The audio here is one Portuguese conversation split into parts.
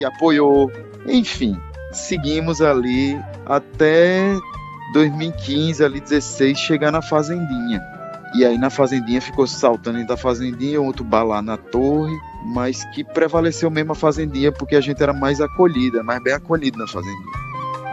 que apoiou. Enfim, seguimos ali até 2015, ali 16, chegar na Fazendinha. E aí na Fazendinha ficou saltando entre a Fazendinha, outro bar lá na Torre, mas que prevaleceu mesmo a Fazendinha porque a gente era mais acolhida, mais bem acolhido na Fazendinha.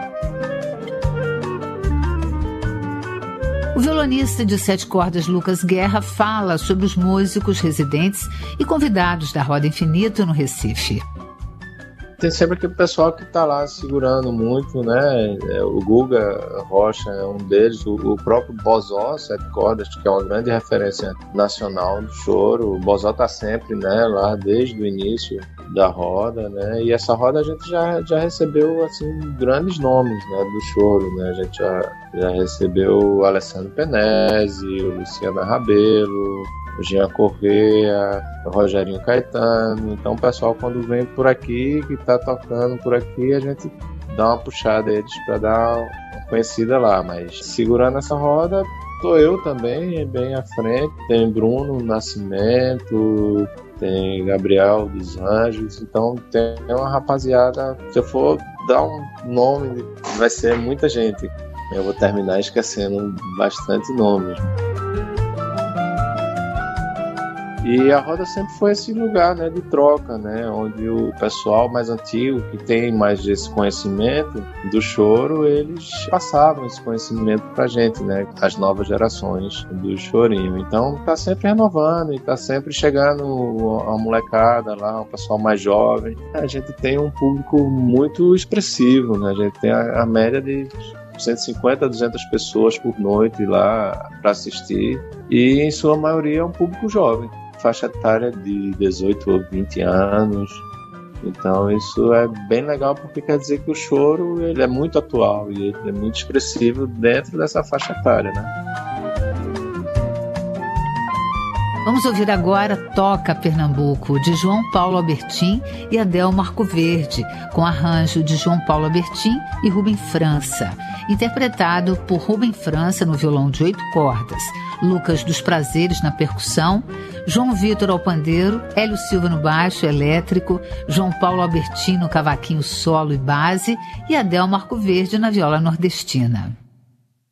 O violonista de 7 cordas Lucas Guerra fala sobre os músicos residentes e convidados da Roda Infinito no Recife. Tem sempre aquele pessoal que está lá segurando muito, né? O Guga Rocha é um deles, o próprio Bozó, 7 cordas, que é uma grande referência nacional do choro. O Bozó está sempre, né, lá desde o início da roda, né? E essa roda a gente já recebeu assim grandes nomes, né, do choro, né? A gente já recebeu o Alessandro Penese, o Luciano Rabelo, o Jean Correa, o Rogerinho Caetano. Então o pessoal, quando vem por aqui, que está tocando por aqui, a gente dá uma puxada eles para dar uma conhecida lá. Mas segurando essa roda, tô eu também, bem à frente. Tem Bruno Nascimento, tem Gabriel dos Anjos. Então tem uma rapaziada. Se eu for dar um nome, vai ser muita gente. Eu vou terminar esquecendo bastante nomes. E a roda sempre foi esse lugar, né, de troca, né, onde o pessoal mais antigo, que tem mais esse conhecimento do choro, eles passavam esse conhecimento pra gente, né, as novas gerações do chorinho. Então tá sempre renovando e tá sempre chegando a molecada lá, o pessoal mais jovem. A gente tem um público muito expressivo, né, a gente tem a média de 150 a 200 pessoas por noite lá para assistir, e em sua maioria é um público jovem, faixa etária de 18 ou 20 anos. Então isso é bem legal, porque quer dizer que o choro ele é muito atual e ele é muito expressivo dentro dessa faixa etária, né? Vamos ouvir agora Toca Pernambuco, de João Paulo Albertin e Adel Marco Verde, com arranjo de João Paulo Albertin e Rubem França, interpretado por Rubem França no violão de 8 cordas, Lucas dos Prazeres na percussão, João Vitor ao pandeiro, Hélio Silva no baixo elétrico, João Paulo Albertin no cavaquinho solo e base e Adel Marco Verde na viola nordestina.